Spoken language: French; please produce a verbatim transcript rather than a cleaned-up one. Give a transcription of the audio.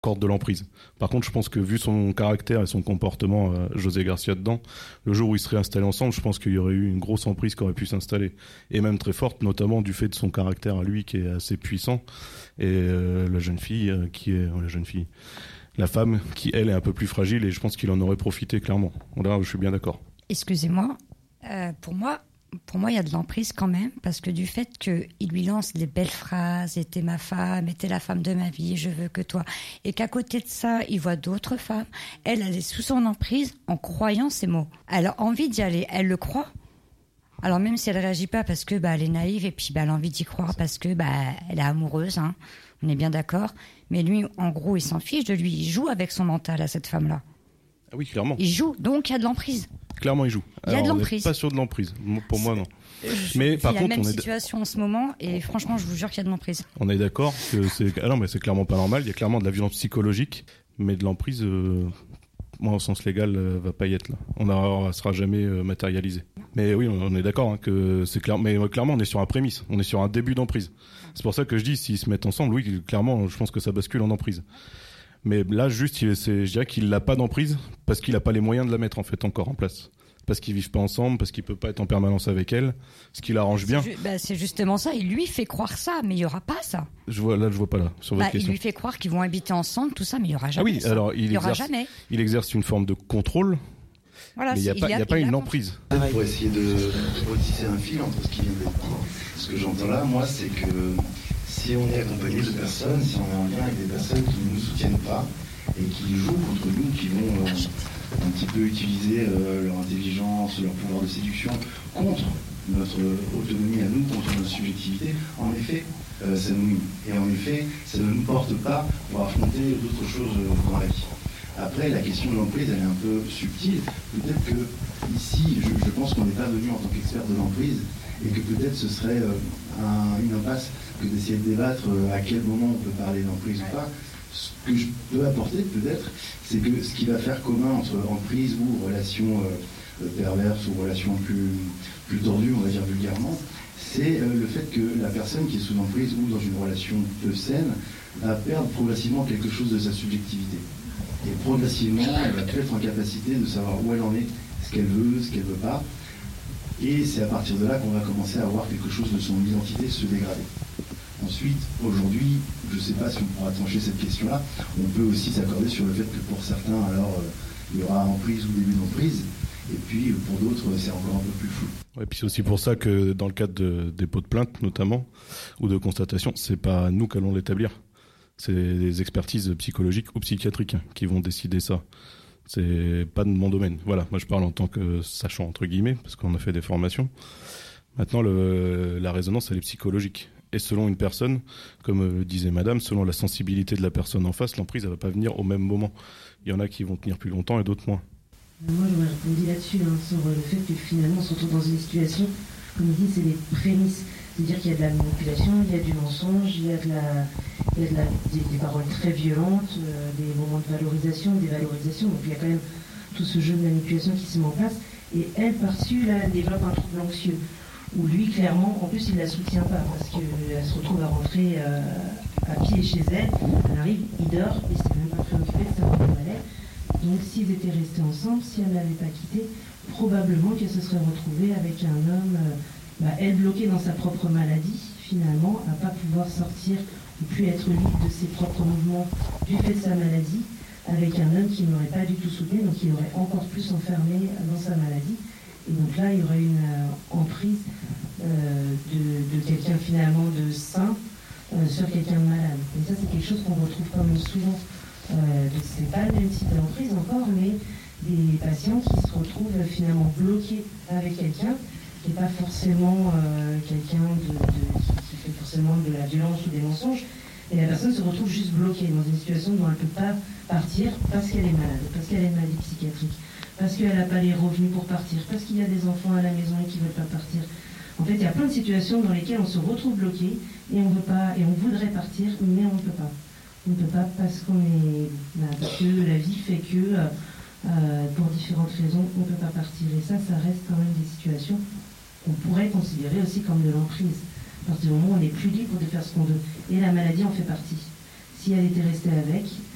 corde de l'emprise. Par contre, je pense que vu son caractère et son comportement, euh, José Garcia dedans, le jour où ils seraient installés ensemble, je pense qu'il y aurait eu une grosse emprise qui aurait pu s'installer. Et même très forte, notamment du fait de son caractère à lui qui est assez puissant. Et euh, la jeune fille euh, qui est... Euh, la jeune fille... La femme qui, elle, est un peu plus fragile et je pense qu'il en aurait profité, clairement. Là, je suis bien d'accord. Excusez-moi, euh, pour moi... Pour moi, il y a de l'emprise quand même, parce que du fait qu'il lui lance des belles phrases, « t'es ma femme, t'es la femme de ma vie, je veux que toi », et qu'à côté de ça, il voit d'autres femmes, elle, elle est sous son emprise en croyant ces mots. Elle a envie d'y aller, elle le croit. Alors même si elle réagit pas parce que bah, elle est naïve, et puis bah, elle a envie d'y croire parce que bah, elle est amoureuse, hein, on est bien d'accord, mais lui, en gros, il s'en fiche de lui, il joue avec son mental à cette femme-là. Ah oui, clairement. Il joue, donc il y a de l'emprise. Clairement, il joue. Il y a Alors, de on l'emprise. n'est pas sûr de l'emprise. Pour moi, non. Je mais par la contre, même on est situation en ce moment et franchement, je vous jure qu'il y a de l'emprise. On est d'accord que c'est ah non, mais c'est clairement pas normal. Il y a clairement de la violence psychologique, mais de l'emprise, euh... moi, au sens légal, euh, va pas y être là. On ne sera jamais euh, matérialisé. Mais oui, on est d'accord hein, que c'est clair. Mais euh, clairement, on est sur un prémisse. On est sur un début d'emprise. C'est pour ça que je dis, s'ils se mettent ensemble, oui, clairement, je pense que ça bascule en emprise. Mais là, juste, il, c'est, je dirais qu'il n'a pas d'emprise parce qu'il n'a pas les moyens de la mettre en fait encore en place. Parce qu'ils vivent pas ensemble, parce qu'il peut pas être en permanence avec elle, ce qui l'arrange bien. C'est, ju- bah, c'est justement ça. Il lui fait croire ça, mais il y aura pas ça. Je vois là, je vois pas là sur votre bah, question. Il lui fait croire qu'ils vont habiter ensemble, tout ça, mais il y aura jamais. Ah oui, ça. alors il, il y aura exerce, jamais. il exerce une forme de contrôle. Voilà, mais il n'y a, pas, il y a pas une emprise. Pour essayer de retisser un fil entre ce qui vient d'être dit, ce que j'entends là, moi, c'est que si on est accompagné de personnes, si on est en lien avec des personnes qui ne nous soutiennent pas et qui jouent contre nous, qui vont euh, un petit peu utiliser euh, leur intelligence, leur pouvoir de séduction contre notre autonomie à nous, contre notre subjectivité, en effet, euh, ça nous mine. Et en effet, ça ne nous porte pas pour affronter d'autres choses dans la vie. Après, la question de l'emprise, elle est un peu subtile. Peut-être que ici, je, je pense qu'on n'est pas venu en tant qu'expert de l'emprise et que peut-être ce serait euh, un, une impasse que d'essayer de débattre euh, à quel moment on peut parler d'emprise ou pas. Ce que je peux apporter peut-être, c'est que ce qui va faire commun entre emprise ou relation euh, perverse ou relation plus, plus tordue, on va dire vulgairement, c'est euh, le fait que la personne qui est sous emprise ou dans une relation peu saine va perdre progressivement quelque chose de sa subjectivité. Et progressivement, elle va peut-être en capacité de savoir où elle en est, ce qu'elle veut, ce qu'elle veut pas. Et c'est à partir de là qu'on va commencer à voir quelque chose de son identité se dégrader. Ensuite, aujourd'hui, je ne sais pas si on pourra trancher cette question-là, on peut aussi s'accorder sur le fait que pour certains, alors, euh, il y aura emprise ou début d'emprise, et puis pour d'autres, c'est encore un peu plus flou. Et puis c'est aussi pour ça que dans le cadre de dépôt de plainte, notamment, ou de constatation, c'est pas nous qui allons l'établir. C'est des expertises psychologiques ou psychiatriques qui vont décider ça. C'est pas de mon domaine. Voilà, moi je parle en tant que sachant entre guillemets, parce qu'on a fait des formations. Maintenant, le, la résonance, elle est psychologique. Et selon une personne, comme disait madame, selon la sensibilité de la personne en face, l'emprise, elle va pas venir au même moment. Il y en a qui vont tenir plus longtemps et d'autres moins. Moi, j'aurais répondu là-dessus, hein, sur le fait que finalement, on se retrouve dans une situation, comme il dit, c'est des prémices. C'est-à-dire qu'il y a de la manipulation, il y a du mensonge, il y a, de la, il y a de la, des, des paroles très violentes, euh, des moments de valorisation, des valorisations. Donc il y a quand même tout ce jeu de manipulation qui se met en place. Et elle, par-dessus, là, elle développe un trouble anxieux. Où lui, clairement, en plus, il ne la soutient pas parce qu'elle se retrouve à rentrer euh, à pied chez elle. Elle arrive, il dort, et c'est même pas préoccupé de savoir où elle est. Donc s'ils étaient restés ensemble, si elle ne l'avait pas quitté, probablement qu'elle se serait retrouvée avec un homme... Euh, Bah, elle bloquée dans sa propre maladie, finalement, à ne pas pouvoir sortir ou plus être libre de ses propres mouvements du fait de sa maladie, avec un homme qui n'aurait pas du tout soutenu, donc il aurait encore plus enfermé dans sa maladie. Et donc là, il y aurait une euh, emprise euh, de, de quelqu'un finalement de sain euh, sur quelqu'un de malade. Et ça, c'est quelque chose qu'on retrouve quand même souvent. Euh, c'est pas le même type d'emprise encore, mais des patients qui se retrouvent euh, finalement bloqués avec quelqu'un qui n'est pas forcément euh, quelqu'un de, de, qui fait forcément de la violence ou des mensonges, et la personne se retrouve juste bloquée dans une situation dont elle ne peut pas partir parce qu'elle est malade, parce qu'elle a une maladie psychiatrique, parce qu'elle n'a pas les revenus pour partir, parce qu'il y a des enfants à la maison et qui ne veulent pas partir. En fait, il y a plein de situations dans lesquelles on se retrouve bloqué et on veut pas, et on voudrait partir, mais on ne peut pas. On ne peut pas parce qu'on est, bah, parce que la vie fait que, euh, pour différentes raisons, on ne peut pas partir. Et ça, ça reste quand même des situations qu'on pourrait considérer aussi comme de l'emprise. À partir du moment où on n'est plus libre de faire ce qu'on veut. Et la maladie en fait partie. Si elle était restée avec,